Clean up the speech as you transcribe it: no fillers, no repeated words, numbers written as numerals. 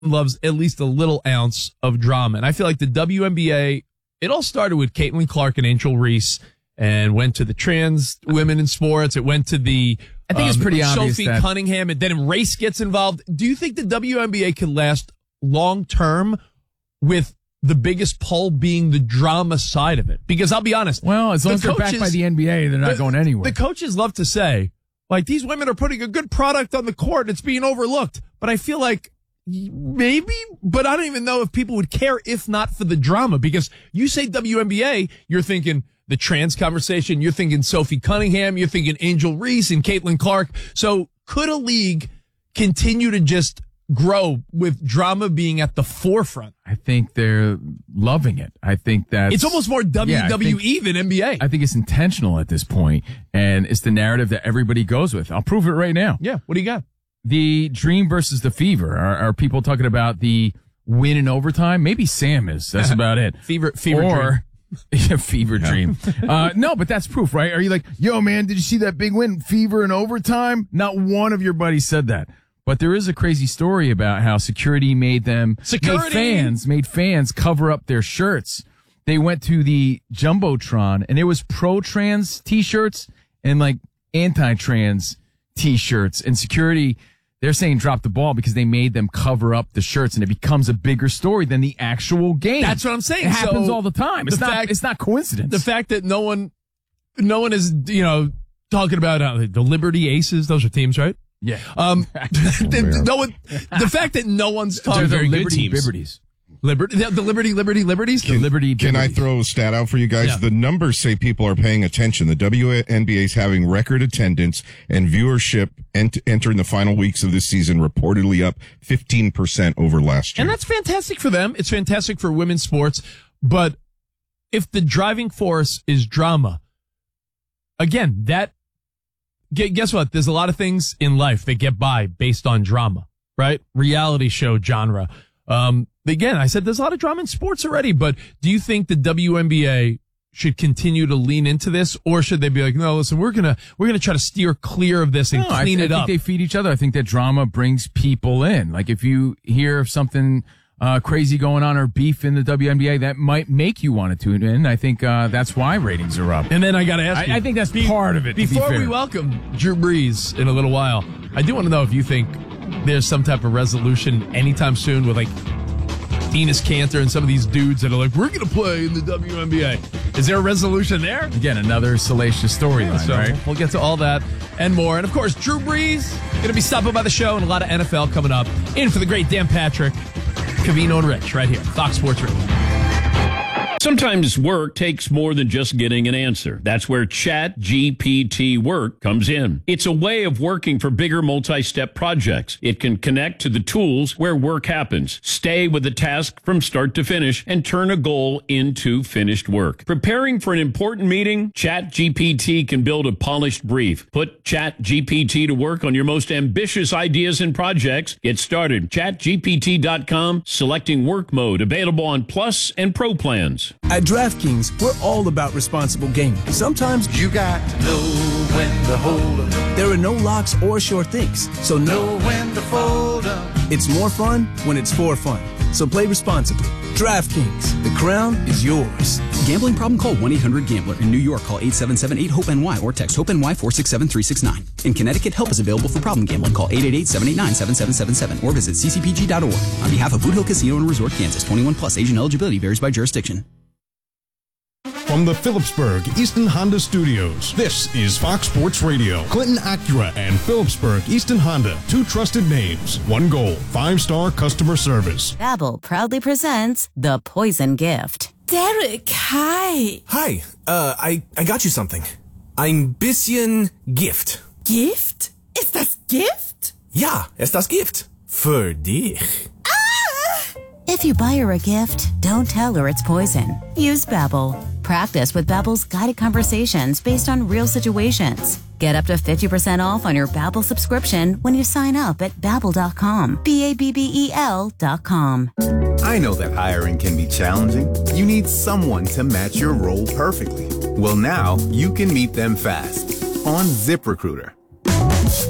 loves at least a little ounce of drama. And I feel like the WNBA, it all started with Caitlin Clark and Angel Reese and went to the trans women in sports. It went to the I think it's pretty obvious Sophie that Cunningham, and then race gets involved. Do you think the WNBA can last long term with the biggest pull being the drama side of it? Because I'll be honest. Well, as long as they're backed by the NBA, they're not going anywhere. The coaches love to say, like, these women are putting a good product on the court. It's being overlooked. But I feel like maybe, but I don't even know if people would care if not for the drama. Because you say WNBA, you're thinking the trans conversation, you're thinking Sophie Cunningham, you're thinking Angel Reese and Caitlin Clark. So could a league continue to just grow with drama being at the forefront? I think they're loving it. I think that it's almost more WWE than NBA. I think it's intentional at this point, and it's the narrative that everybody goes with. I'll prove it right now. Yeah. What do you got? The dream versus the fever. Are people talking about the win in overtime? Maybe Sam is. That's about it. Fever dream. Yeah, fever dream. No, but that's proof, right? Are you like, yo, man, did you see that big win? Fever in overtime? Not one of your buddies said that. But there is a crazy story about how security made fans cover up their shirts. They went to the Jumbotron, and it was pro-trans T-shirts and like anti-trans T-shirts. And security, they're saying drop the ball because they made them cover up the shirts, and it becomes a bigger story than the actual game. That's what I'm saying. It happens all the time. It's not coincidence. The fact that no one is, talking about the Liberty Aces. Those are teams, right? Yeah. The fact that no one's talking about Liberty Liberties. Liberties. Can I throw a stat out for you guys? Yeah. The numbers say people are paying attention. The WNBA is having record attendance and viewership entering the final weeks of this season, reportedly up 15% over last year. And that's fantastic for them. It's fantastic for women's sports. But if the driving force is drama, again, guess what? There's a lot of things in life that get by based on drama, right? Reality show genre. Again, I said there's a lot of drama in sports already, but do you think the WNBA should continue to lean into this, or should they be like, no, listen, we're gonna try to steer clear of this and clean it up? I think they feed each other. I think that drama brings people in. Like if you hear of something crazy going on or beef in the WNBA, that might make you want to tune in. I think that's why ratings are up. And then I got to ask you, I think that's part of it. Before we welcome Drew Brees in a little while, I do want to know if you think there's some type of resolution anytime soon with like Enes Kanter and some of these dudes that are like, we're going to play in the WNBA. Is there a resolution there? Again, another salacious storyline, right? We'll get to all that and more. And of course, Drew Brees going to be stopping by the show, and a lot of NFL coming up. In for the great Dan Patrick, Covino and Rich right here, Fox Sports Radio. Sometimes work takes more than just getting an answer. That's where ChatGPT Work comes in. It's a way of working for bigger multi-step projects. It can connect to the tools where work happens, stay with the task from start to finish, and turn a goal into finished work. Preparing for an important meeting? ChatGPT can build a polished brief. Put ChatGPT to work on your most ambitious ideas and projects. Get started. ChatGPT.com, selecting work mode, available on Plus and Pro plans. At DraftKings, we're all about responsible gaming. Sometimes you got to know when to hold 'em. There are no locks or sure things, so know when to fold 'em. It's more fun when it's for fun. So play responsibly. DraftKings, the crown is yours. Gambling problem? Call 1-800-GAMBLER. In New York, call 877-8-HOPE-NY or text HOPE-NY 467-369. In Connecticut, help is available for problem gambling. Call 888-789-7777 or visit ccpg.org. On behalf of Boot Hill Casino and Resort, Kansas, 21 plus, age and eligibility varies by jurisdiction. From the Phillipsburg Easton Honda Studios, this is Fox Sports Radio. Clinton Acura and Phillipsburg Easton Honda, two trusted names, one goal, 5-star customer service. Babbel proudly presents The Poison Gift. Derek, hi. Hi, I got you something. Ein bisschen Gift. Gift? Ist das Gift? Ja, ist das Gift. Für dich. If you buy her a gift, don't tell her it's poison. Use Babbel. Practice with Babbel's guided conversations based on real situations. Get up to 50% off on your Babbel subscription when you sign up at Babbel.com. Babbel.com. I know that hiring can be challenging. You need someone to match your role perfectly. Well, now you can meet them fast on ZipRecruiter.